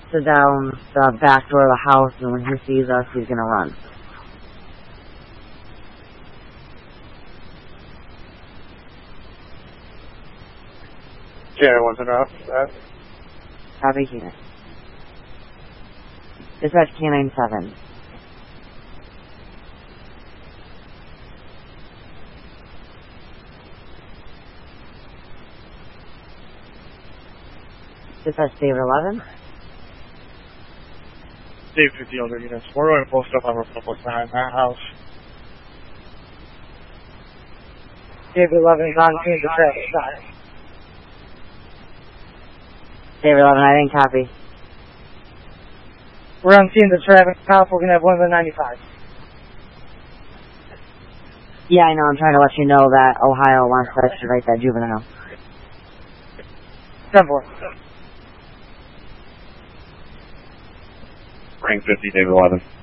busted down the back door of the house, and when he sees us, he's gonna run. Yeah, wasn't off that. Copy here. Dispatch Canine 7. Dispatch David 11. Dave 50 other units. We're going to post up on Republic behind that house. David 11 is on scene to traffic stop. David 11, I didn't copy. We're on scene to traffic stop. We're going to have one of the 95. Yeah, I know. I'm trying to let you know that Ohio wants to extradite that juvenile. 10-4. Ring 50, David 11.